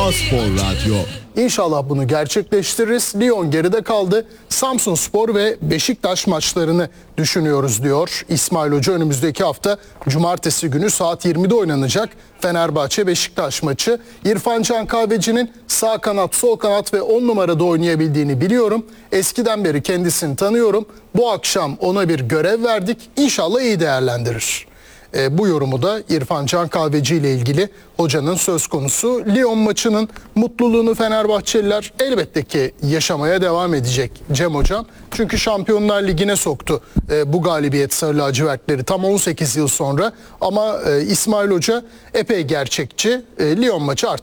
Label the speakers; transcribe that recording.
Speaker 1: A-Spor Radyo.
Speaker 2: İnşallah bunu gerçekleştiririz. Lyon geride kaldı. Samsunspor ve Beşiktaş maçlarını düşünüyoruz diyor İsmail Hoca. Önümüzdeki hafta cumartesi günü saat 20'de oynanacak Fenerbahçe-Beşiktaş maçı. İrfan Can Kahveci'nin sağ kanat, sol kanat ve 10 numarada oynayabildiğini biliyorum. Eskiden beri kendisini tanıyorum. Bu akşam ona bir görev verdik. İnşallah iyi değerlendirir. Bu yorumu da İrfan Can Kahveci ile ilgili hocanın söz konusu. Lyon maçının mutluluğunu Fenerbahçeliler elbette ki yaşamaya devam edecek Cem Hocam. Çünkü Şampiyonlar Ligi'ne soktu bu galibiyet Sarı Lacivertleri tam 18 yıl sonra. Ama İsmail Hoca epey gerçekçi. Lyon maçı artık